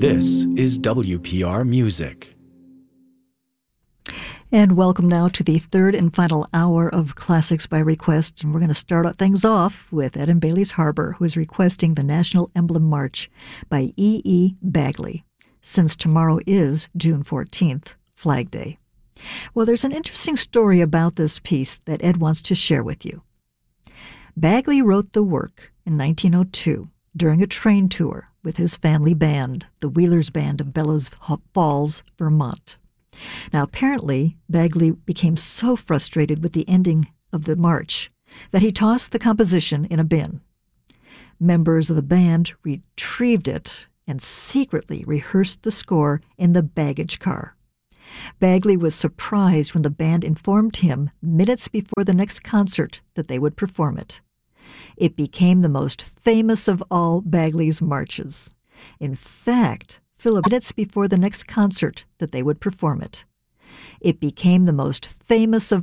This is WPR Music. And welcome now to the third and final hour of Classics by Request. And we're going to start things off with Ed and Bailey's Harbor, who is requesting the National Emblem March by E. E. Bagley, since tomorrow is June 14th, Flag Day. Well, there's an interesting story about this piece that Ed wants to share with you. Bagley wrote the work in 1902 during a train tour with his family band, the Wheelers Band of Bellows Falls, Vermont. Now, apparently, Bagley became so frustrated with the ending of the march that he tossed the composition in a bin. Members of the band retrieved it and secretly rehearsed the score in the baggage car. Bagley was surprised when the band informed him minutes before the next concert that they would perform it. It became the most famous of all Bagley's marches. In fact, minutes before the next concert that they would perform it. It became the most famous of